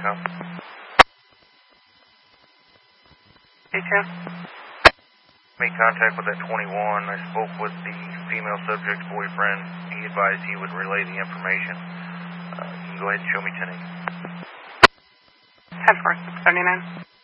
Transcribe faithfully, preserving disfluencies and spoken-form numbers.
com. Hey, Tim. Made contact with that twenty-one. I spoke with the female subject's boyfriend. He advised he would relay the information. Uh, you can go ahead and show me ten eight. ten four six seventy-nine.